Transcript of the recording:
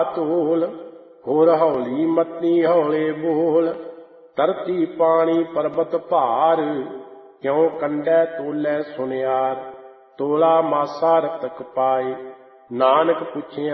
ਤੋਲ ਹੋਰ ਹੌਲੀ ਮਤੀ ਹੌਲੇ ਬੋਲ। ਧਰਤੀ ਪਾਣੀ ਪਰਬਤ ਭਾਰ ਕਿਉ ਕੰਡੈ ਤੋਲੈ ਸੁਨਿਆਰ। ਤੋਲਾ ਮਾਸਾ ਰਤਕ ਪਾਏ ਨਾਨਕ ਪੁੱਛਿਆ